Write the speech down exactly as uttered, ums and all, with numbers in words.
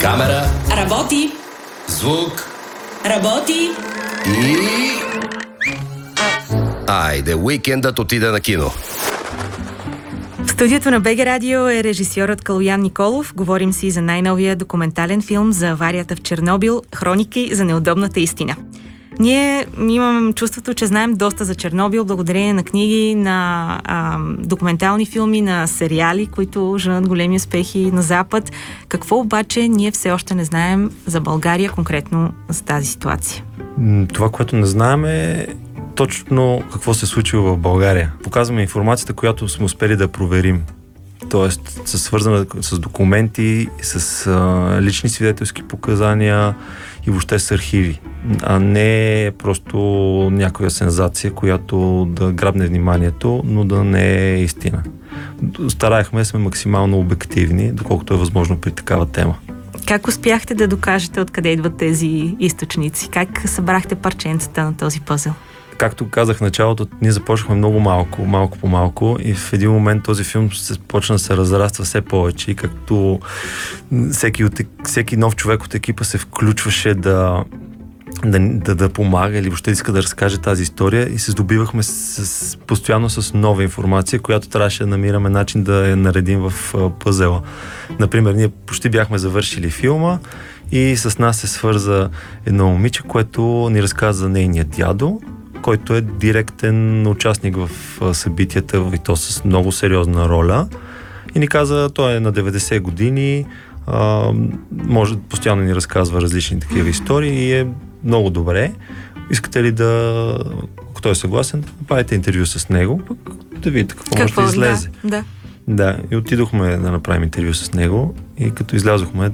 Камера. Работи. Звук. Работи. И... Айде, уикендът отиде на кино. В студиото на БГ Радио е режисьорът Калоян Николов. Говорим си за най-новия документален филм за аварията в Чернобил «Хроники за неудобната истина». Ние имам чувството, че знаем доста за Чернобил, благодарение на книги, на а, документални филми, на сериали, които женат големи успехи на Запад. Какво обаче ние все още не знаем за България, конкретно за тази ситуация? Това, което не знаем е точно какво се е случило в България. Показваме информацията, която сме успели да проверим. Тоест, със свързана с документи, с а, лични свидетелски показания и въобще с архиви, а не просто някоя сензация, която да грабне вниманието, но да не е истина. Стараехме сме максимално обективни, доколкото е възможно при такава тема. Как успяхте да докажете откъде идват тези източници? Как събрахте парченцата на този пъзел? Както казах в началото, ние започнахме много малко, малко по малко и в един момент този филм се почна да се разраства все повече и както всеки, от, всеки нов човек от екипа се включваше да, да, да, да помага или въобще иска да разкаже тази история и се здобивахме с, постоянно с нова информация, която трябваше да намираме начин да я наредим в пъзела. Например, ние почти бяхме завършили филма и с нас се свърза едно момиче, което ни разказа за нейния дядо, който е директен участник в събитията и то с много сериозна роля. И ни каза, той е на деветдесет години, а, може постоянно ни разказва различни такива истории и е много добре. Искате ли да, ако той е съгласен, да направите интервю с него, пък да видите какво, какво може да излезе. Да, да. Да, и отидохме да направим интервю с него и като излязохме,